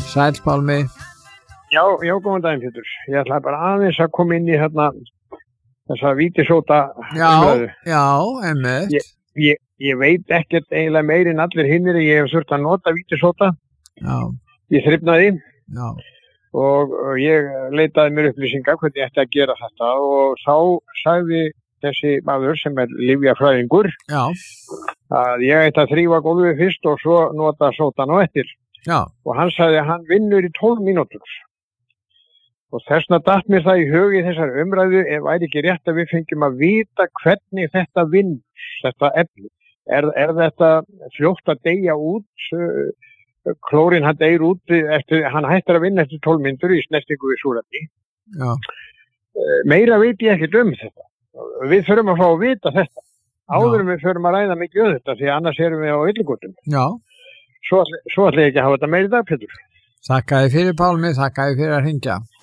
Sæll Pálmi. Já, góðan daginn Pétur. Ég ætla bara aðeins að koma inn í þessa vítisóta umræðu. Já, einmitt. Ég veit ekkert eiginlega meir en allir hinnir. Ég hef þurft að nota vítisóta. Já. Ég þrifnaði. Já. Og ég leitaði mér upplýsingar hvernig ég ætti að gera þetta og þá sagði þessi maður sem lyfjafræðingur að ég ætti að þrífa gólfið fyrst og svo nota sótan á eftir. Já. Og hann sagði að hann vinnur í 12 mínútur. Og þessna datt mér það í hug í þessar umræðu væri ekki rétt að við fengjum að vita hvernig þetta vinnur, þetta efni. Er þetta fljótt að deyja út? Klórin hann deyr út hann hættir að vinna eftir 12 mínútur í snertingu við súrefni. Já. Meira veit ég ekkert þetta. Við þurfum að fá að vita þetta. Áður við þurfum að ræða mikið þetta því annars erum við á yllugutum. Já. Svo ætla ég ekki að hafa þetta meira í dag, Pétur. Þakka þér fyrir Pálmi, þakka þér fyrir að hringja.